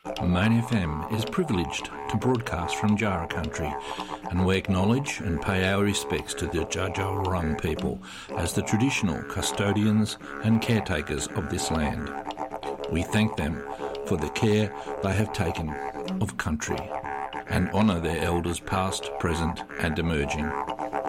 Main FM is privileged to broadcast from Jara country, and we acknowledge and pay our respects to the Dja Dja Wurrung people as the traditional custodians and caretakers of this land. We thank them for the care they have taken of country and honour their elders past, present and emerging.